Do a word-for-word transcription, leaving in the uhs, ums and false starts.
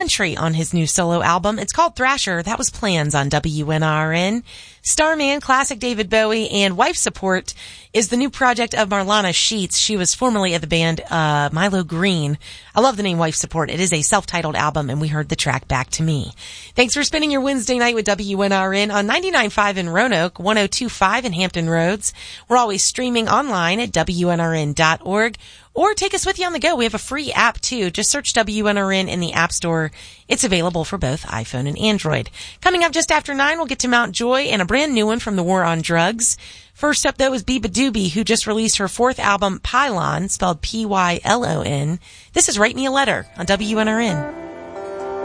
country on his new solo album. It's called Thrasher. That was Plans on W N R N. Starman, classic David Bowie, and Wife Support is the new project of Marlana Sheets. She was formerly of the band uh Milo Green. I love the name Wife Support. It is a self-titled album, and we heard the track Back to Me. Thanks for spending your Wednesday night with W N R N on ninety-nine point five in Roanoke, one oh two point five in Hampton Roads. We're always streaming online at W N R N dot org. Or take us with you on the go. We have a free app, too. Just search W N R N in the App Store. It's available for both iPhone and Android. Coming up just after nine, we'll get to Mount Joy and a brand new one from the War on Drugs. First up, though, is Biba Doobie, who just released her fourth album, Pylon, spelled P Y L O N. This is Write Me a Letter on W N R N.